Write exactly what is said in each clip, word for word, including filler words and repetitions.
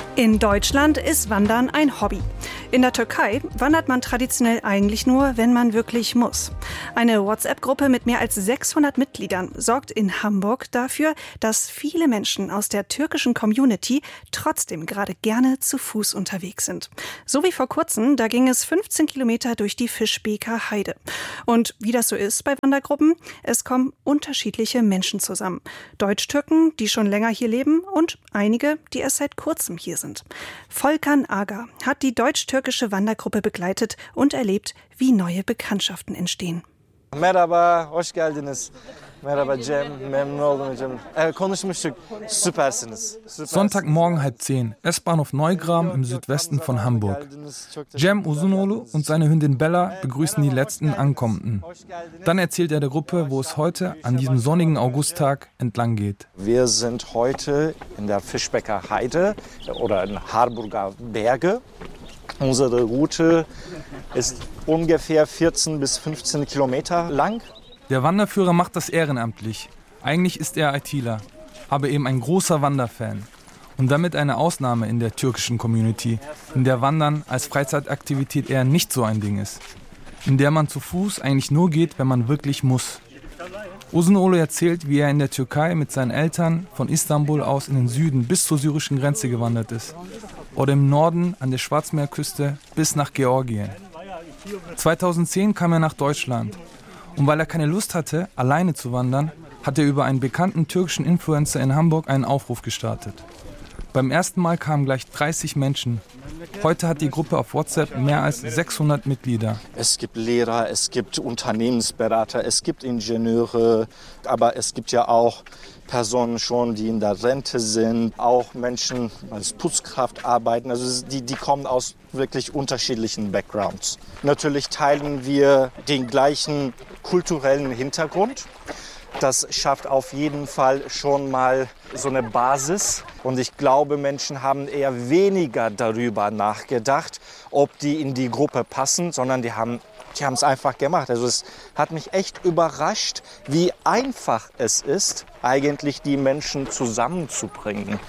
In Deutschland ist Wandern ein Hobby. In der Türkei wandert man traditionell eigentlich nur, wenn man wirklich muss. Eine WhatsApp-Gruppe mit mehr als sechshundert Mitgliedern sorgt in Hamburg dafür, dass viele Menschen aus der türkischen Community trotzdem gerade gerne zu Fuß unterwegs sind. So wie vor kurzem, da ging es fünfzehn Kilometer durch die Fischbeker Heide. Und wie das so ist bei Wandergruppen, es kommen unterschiedliche Menschen zusammen. Deutsch-Türken, die schon länger hier leben, und einige, die erst seit kurzem hier sind. Volkan Aga hat die deutsch-türkische Wandergruppe begleitet und erlebt, wie neue Bekanntschaften entstehen. Merhaba, hoş geldiniz. Merhaba Cem, memnun oldum Cem. Äh, konuşmuştuk, süpersiniz. Süpersiniz. Sonntagmorgen halb zehn, S-Bahnhof Neugram im Südwesten von Hamburg. Cem Uzunoğlu und seine Hündin Bella begrüßen die letzten Ankommenden. Dann erzählt er der Gruppe, wo es heute an diesem sonnigen Augusttag entlang geht. Wir sind heute in der Fischbeker Heide oder in Harburger Berge. Unsere Route ist ungefähr vierzehn bis fünfzehn Kilometer lang. Der Wanderführer macht das ehrenamtlich. Eigentlich ist er ITler, aber eben ein großer Wanderfan. Und damit eine Ausnahme in der türkischen Community, in der Wandern als Freizeitaktivität eher nicht so ein Ding ist. In der man zu Fuß eigentlich nur geht, wenn man wirklich muss. Uzunoğlu erzählt, wie er in der Türkei mit seinen Eltern von Istanbul aus in den Süden bis zur syrischen Grenze gewandert ist. Oder im Norden an der Schwarzmeerküste bis nach Georgien. zweitausendzehn kam er nach Deutschland. Und weil er keine Lust hatte, alleine zu wandern, hat er über einen bekannten türkischen Influencer in Hamburg einen Aufruf gestartet. Beim ersten Mal kamen gleich dreißig Menschen. Heute hat die Gruppe auf WhatsApp mehr als sechshundert Mitglieder. Es gibt Lehrer, es gibt Unternehmensberater, es gibt Ingenieure, aber es gibt ja auch Personen schon, die in der Rente sind, auch Menschen als Putzkraft arbeiten. Also die, die kommen aus wirklich unterschiedlichen Backgrounds. Natürlich teilen wir den gleichen kulturellen Hintergrund. Das schafft auf jeden Fall schon mal so eine Basis. Und ich glaube, Menschen haben eher weniger darüber nachgedacht, ob die in die Gruppe passen, sondern die haben die haben es einfach gemacht. Also es hat mich echt überrascht, wie einfach es ist, eigentlich die Menschen zusammenzubringen.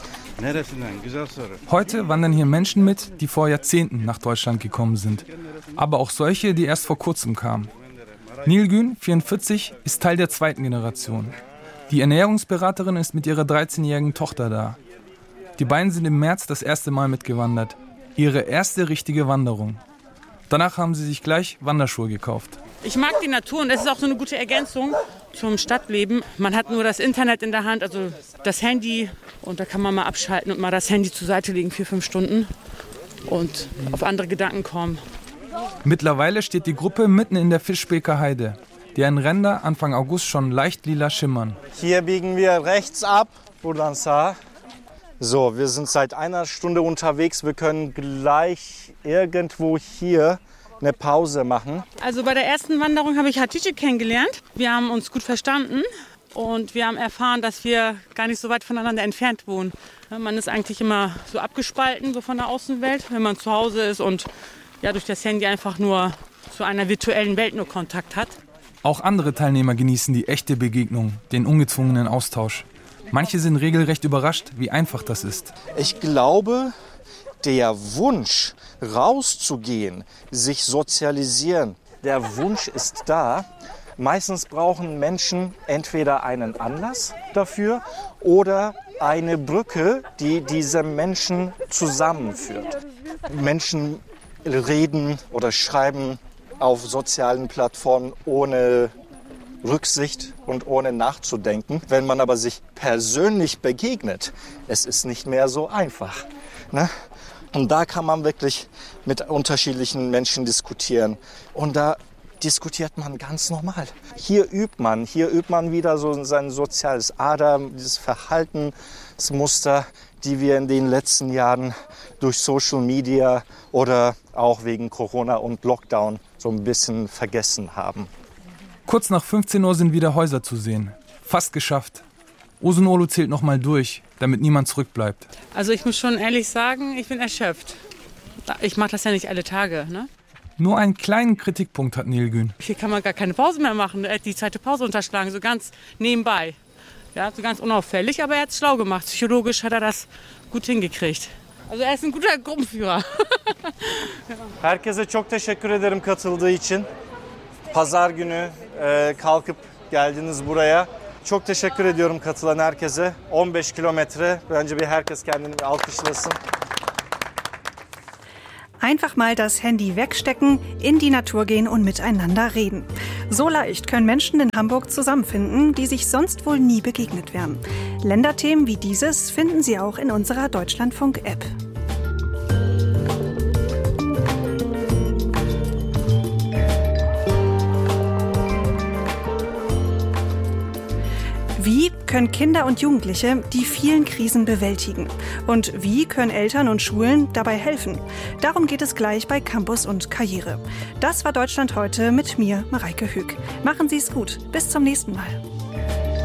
Heute wandern hier Menschen mit, die vor Jahrzehnten nach Deutschland gekommen sind. Aber auch solche, die erst vor kurzem kamen. Nilgün, vierundvierzig, ist Teil der zweiten Generation. Die Ernährungsberaterin ist mit ihrer dreizehnjährigen Tochter da. Die beiden sind im März das erste Mal mitgewandert. Ihre erste richtige Wanderung. Danach haben sie sich gleich Wanderschuhe gekauft. Ich mag die Natur und es ist auch so eine gute Ergänzung zum Stadtleben. Man hat nur das Internet in der Hand, also das Handy. Und da kann man mal abschalten und mal das Handy zur Seite legen, vier, fünf Stunden. Und auf andere Gedanken kommen. Mittlerweile steht die Gruppe mitten in der Fischbeker Heide, deren Ränder Anfang August schon leicht lila schimmern. Hier biegen wir rechts ab, buradan sağa. So, wir sind seit einer Stunde unterwegs. Wir können gleich irgendwo hier eine Pause machen. Also bei der ersten Wanderung habe ich Hatice kennengelernt. Wir haben uns gut verstanden und wir haben erfahren, dass wir gar nicht so weit voneinander entfernt wohnen. Man ist eigentlich immer so abgespalten so von der Außenwelt, wenn man zu Hause ist und ja, durch das Handy einfach nur zu einer virtuellen Welt nur Kontakt hat. Auch andere Teilnehmer genießen die echte Begegnung, den ungezwungenen Austausch. Manche sind regelrecht überrascht, wie einfach das ist. Ich glaube, der Wunsch, rauszugehen, sich sozialisieren, der Wunsch ist da. Meistens brauchen Menschen entweder einen Anlass dafür oder eine Brücke, die diese Menschen zusammenführt. Menschen reden oder schreiben auf sozialen Plattformen ohne Rücksicht und ohne nachzudenken. Wenn man aber sich persönlich begegnet, es ist nicht mehr so einfach. Ne? Und da kann man wirklich mit unterschiedlichen Menschen diskutieren. Und da diskutiert man ganz normal. Hier übt man, hier übt man wieder so sein soziales Ader, dieses Verhaltensmuster, die wir in den letzten Jahren durch Social Media oder auch wegen Corona und Lockdown so ein bisschen vergessen haben. Kurz nach fünfzehn Uhr sind wieder Häuser zu sehen. Fast geschafft. Uzunoğlu zählt noch mal durch, damit niemand zurückbleibt. Also ich muss schon ehrlich sagen, ich bin erschöpft. Ich mache das ja nicht alle Tage, ne? Nur einen kleinen Kritikpunkt hat Nilgün. Hier kann man gar keine Pause mehr machen. Er hat die zweite Pause unterschlagen, so ganz nebenbei. Ja, so ganz unauffällig, aber er hat es schlau gemacht. Psychologisch hat er das gut hingekriegt. Also er ist ein guter Gruppenführer. Herkese çok teşekkür ederim katıldığı için. Pazar günü e, kalkıp geldiniz buraya. Çok teşekkür ediyorum katılan herkese. on beş kilometre. Bence bir herkes kendini bir alkışlasın. Einfach mal das Handy wegstecken, in die Natur gehen und miteinander reden. So leicht können Menschen in Hamburg zusammenfinden, die sich sonst wohl nie begegnet wären. Länderthemen wie dieses finden Sie auch in unserer Deutschlandfunk-App. Wie können Kinder und Jugendliche die vielen Krisen bewältigen? Und wie können Eltern und Schulen dabei helfen? Darum geht es gleich bei Campus und Karriere. Das war Deutschland heute mit mir, Mareike Höck. Machen Sie es gut. Bis zum nächsten Mal.